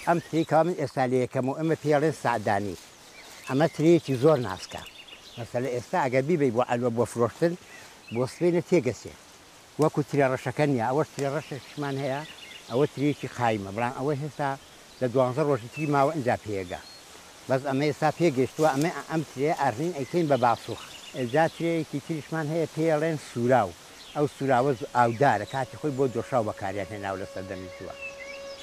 ئەم تریکە من ئێستا لە یەکەم و ئەمە پێڵێن سعدانی ئەمە ترێکی زۆر ناسکە مەسەلە ئێستا ئەگەر بیبەی بۆ ئەلوە بۆ فرۆشتن بۆ سبەینە تێگەسێ وەکو ترێ ڕەشەکە نیە ئەوە ترێ ڕەشێکشمان هەیە ئەوە ترێکی قایمە بەڵام ئەوە هێستا لە 12 ڕۆژی تری ماوە ئەنجا پێگە بەس ئەمە ئێستا پێگەشتووە ئەمە ئەم ترێ ئەڕین ئەیکەین بە باسوخ ئەجا ترێیەکی تریشمان هەیە پێڵێن سوراو ئەو سوراوە ئاودارە کاتی خۆی بۆ دۆشاو بەکاریان هێناو لە سەردەمیتووە